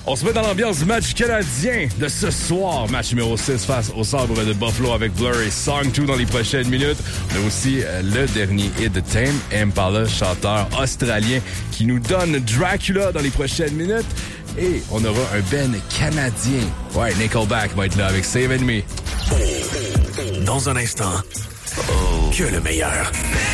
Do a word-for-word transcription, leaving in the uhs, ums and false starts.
On se met dans l'ambiance du match canadien de ce soir. Match numéro six face au Sabre de Buffalo avec Blur et Song deux dans les prochaines minutes. On a aussi euh, le dernier hit de Tame Impala, chanteur australien, qui nous donne Dracula dans les prochaines minutes. Et on aura un Ben canadien. Ouais, Nickelback va être là avec Save and Me. Dans un instant, oh, que le meilleur.